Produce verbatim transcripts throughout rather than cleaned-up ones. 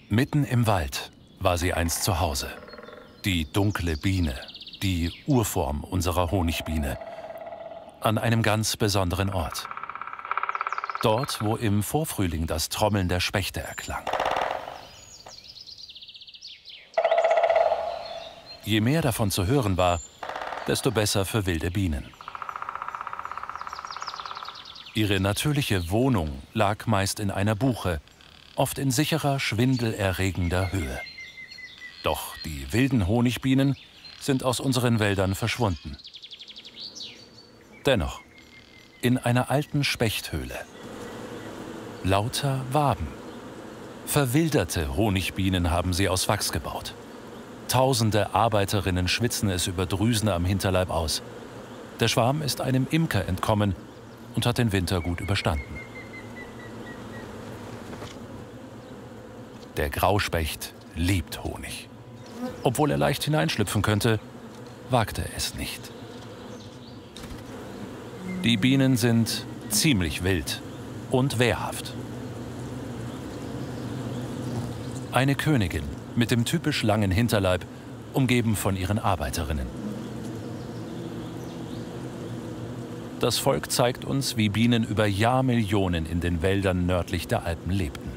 Mitten im Wald war sie einst zu Hause. Die dunkle Biene, die Urform unserer Honigbiene, an einem ganz besonderen Ort. Dort, wo im Vorfrühling das Trommeln der Spechte erklang. Je mehr davon zu hören war, desto besser für wilde Bienen. Ihre natürliche Wohnung lag meist in einer Buche, oft in sicherer, schwindelerregender Höhe. Doch die wilden Honigbienen sind aus unseren Wäldern verschwunden. Dennoch, in einer alten Spechthöhle, lauter Waben. Verwilderte Honigbienen haben sie aus Wachs gebaut. Tausende Arbeiterinnen schwitzen es über Drüsen am Hinterleib aus. Der Schwarm ist einem Imker entkommen und hat den Winter gut überstanden. Der Grauspecht liebt Honig. Obwohl er leicht hineinschlüpfen könnte, wagt er es nicht. Die Bienen sind ziemlich wild und wehrhaft. Eine Königin mit dem typisch langen Hinterleib, umgeben von ihren Arbeiterinnen. Das Volk zeigt uns, wie Bienen über Jahrmillionen in den Wäldern nördlich der Alpen lebten.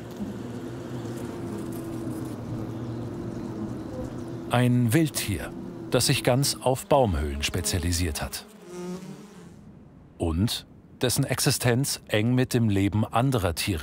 Ein Wildtier, das sich ganz auf Baumhöhlen spezialisiert hat. Und dessen Existenz eng mit dem Leben anderer Tiere